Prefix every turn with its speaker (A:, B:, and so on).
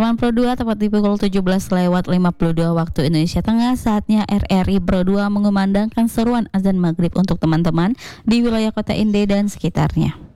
A: Sobat Pro 2, tepat di pukul 17:52 waktu Indonesia Tengah, saatnya RRI Pro 2 mengumandangkan seruan azan maghrib untuk teman-teman di wilayah Kota Inde dan sekitarnya.